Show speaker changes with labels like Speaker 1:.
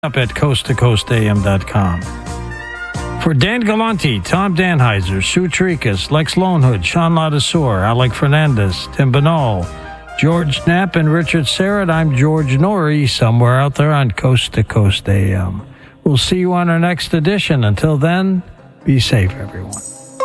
Speaker 1: up at coasttocoastam.com. For Dan Galante, Tom Danheiser, Sue Trikas, Lex Lonehood, Sean Ladasor, Alec Fernandez, Tim Banal, George Knapp, and Richard Serrett, I'm George Norrie, somewhere out there on Coast to Coast AM. We'll see you on our next edition. Until then, be safe, everyone.